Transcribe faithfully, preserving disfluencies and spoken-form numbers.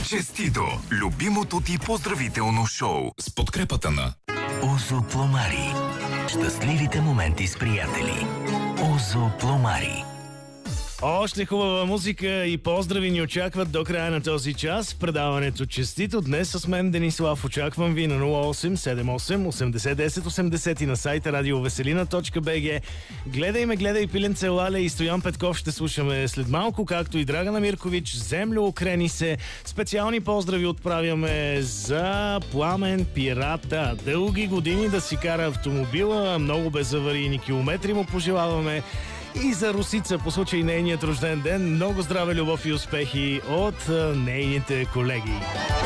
Честито! Любимото ти поздравително шоу с подкрепата на Озо Пломари. Щастливите моменти с приятели. Озо Пломари. Още хубава музика и поздрави ни очакват до края на този час. В предаването Честито днес с мен Денислав. Очаквам ви на нула осем седем осем осемдесет десет осемдесет и на сайта радиовеселина точка бг. Гледай ме, гледай, Пиленце Лале и Стоян Петков ще слушаме след малко, както и Драгана Миркович, Землю, окрени се. Специални поздрави отправяме за Пламен Пирата. Дълги години да си кара автомобила, много безаварийни километри му пожелаваме. И за Русица по случай нейният рожден ден много здраве, любов и успехи от нейните колеги.